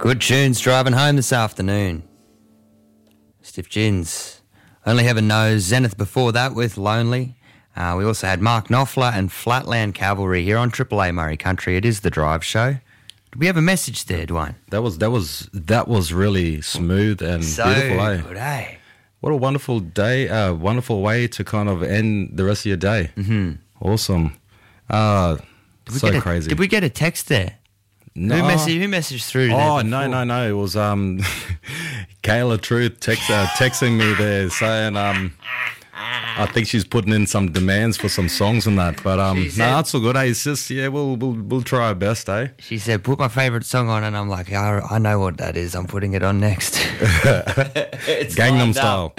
Good tunes driving home this afternoon. Stiff Gins. Only Heaven Knows. Zenith before that with Lonely. We also had Mark Knopfler and Flatland Cavalry here on Triple A Murray Country. It is the drive show. Did we have a message there, Dwayne? That was really smooth and beautiful, eh? Good, eh? What a wonderful day, wonderful way to kind of end the rest of your day. Mm-hmm. Awesome. Crazy. Did we get a text there? No. Who messaged through there? Oh, no. It was Kayla Truth texting me there saying I think she's putting in some demands for some songs and that. But it's all good, eh? It's just, we'll try our best, eh? She said, put my favourite song on, and I'm like, I know what that is. I'm putting it on next. It's Gangnam Style.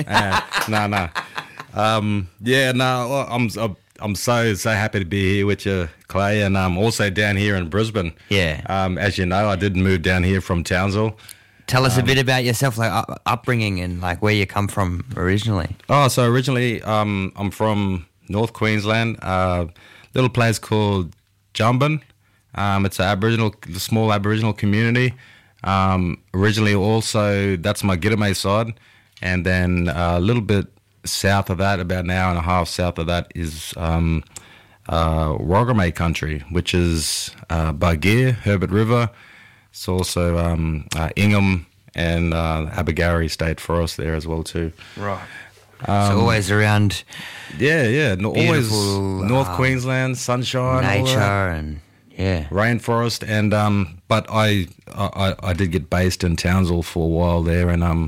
I'm so happy to be here with you, Clay, and also down here in Brisbane. Yeah. As you know, I did move down here from Townsville. Tell us a bit about yourself, like upbringing and like where you come from originally. Oh, so originally I'm from North Queensland, little place called Jumbin. It's a small Aboriginal community. Originally also, that's my Gidame side, and then a little bit south of that, about an hour and a half south of that, is Rogamay country, which is Bargear, Herbert River. It's also Ingham and Abergawi State Forest there as well too. Right. So always around. Yeah. Always North Queensland, sunshine, nature, all that. and rainforest. And but I did get based in Townsville for a while there, and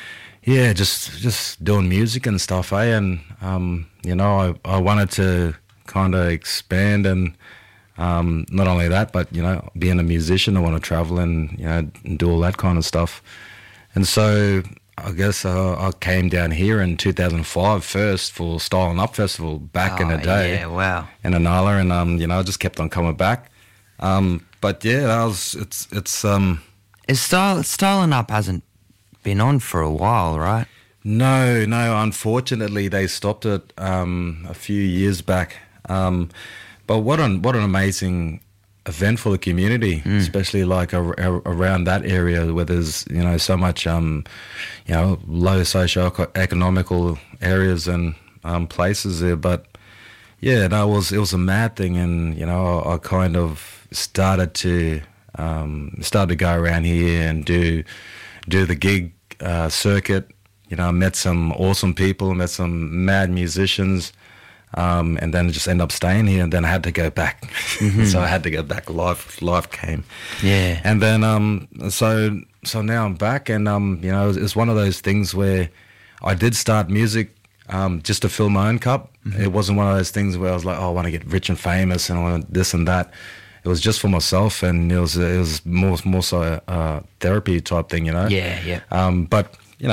just doing music and stuff, eh? And I wanted to kind of expand and. Not only that, but, being a musician, I want to travel and, and do all that kind of stuff. And so I guess I came down here in 2005 first for Style and Up Festival back in the day. Yeah, wow. In Inala, and, I just kept on coming back. But yeah, it's Is Style and Up hasn't been on for a while, right? No, unfortunately they stopped it a few years back. But what an amazing event for the community, especially like around that area where there's so much low socio-economical areas and places there. But yeah, no, it was a mad thing, and I kind of started to go around here and do the gig circuit. Met some awesome people, met some mad musicians. And then just end up staying here, and then I had to go back. Mm-hmm. So I had to go back. Life came. Yeah. And then so now I'm back, and it's one of those things where I did start music just to fill my own cup. Mm-hmm. It wasn't one of those things where I was like, I want to get rich and famous and I want this and that. It was just for myself, and it was more so a therapy type thing, Yeah. But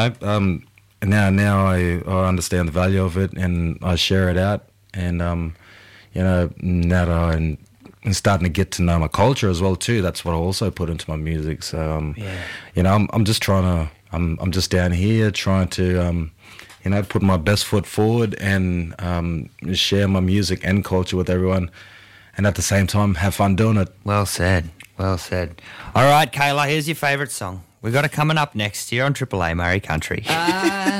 now I understand the value of it, and I share it out, and now that I'm starting to get to know my culture as well too. That's what I also put into my music. So I'm just I'm just down here trying to put my best foot forward and share my music and culture with everyone, and at the same time have fun doing it. Well said. All right, Kayla, here's your favourite song. We've got it coming up next here on Triple A Murray Country.